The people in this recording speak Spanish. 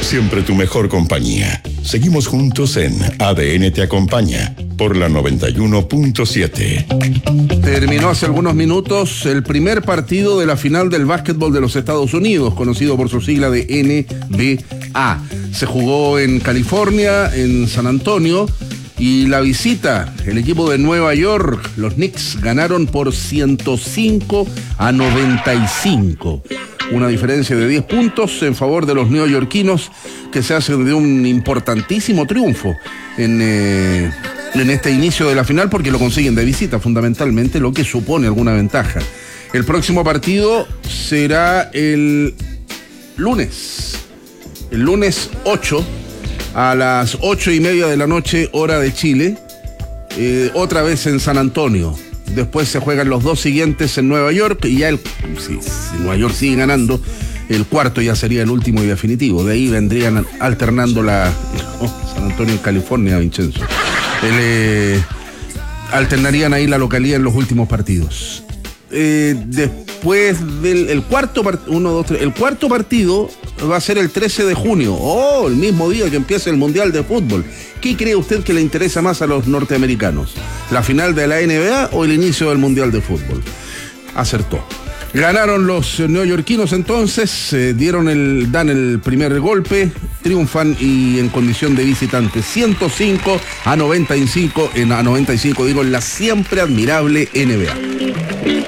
siempre tu mejor compañía. Seguimos juntos en ADN Te Acompaña por la 91.7. Terminó hace algunos minutos el primer partido de la final del básquetbol de los Estados Unidos, conocido por su sigla de NBA. Se jugó en California, en San Antonio, y la visita, el equipo de Nueva York, los Knicks, ganaron por 105-95. Una diferencia de 10 puntos en favor de los neoyorquinos, que se hacen de un importantísimo triunfo en este inicio de la final, porque lo consiguen de visita fundamentalmente, lo que supone alguna ventaja. El próximo partido será el lunes 8 a las 8:30 de la noche, hora de Chile, otra vez en San Antonio. Después se juegan los dos siguientes en Nueva York, y ya si Nueva York sigue ganando, el cuarto ya sería el último y definitivo. De ahí vendrían alternando San Antonio en California, Vincenzo. Alternarían ahí la localidad en los últimos partidos. Después del cuarto partido va a ser el 13 de junio, el mismo día que empieza el Mundial de Fútbol. ¿Qué cree usted que le interesa más a los norteamericanos? ¿La final de la NBA o el inicio del Mundial de Fútbol? Acertó. Ganaron los neoyorquinos entonces, dan el primer golpe, triunfan y en condición de visitantes, 105-95 en la siempre admirable NBA.